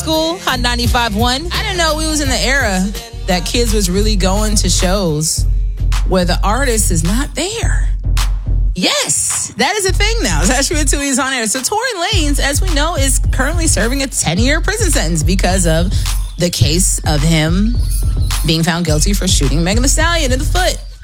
School, Hot 95.1. I didn't know we was in the era that kids was really going to shows where the artist is not there. Yes, that is a thing now. It's actually until he's on air. So Tory Lanez, as we know, is currently serving a 10-year prison sentence because of the case of him being found guilty for shooting Megan Thee Stallion in the foot.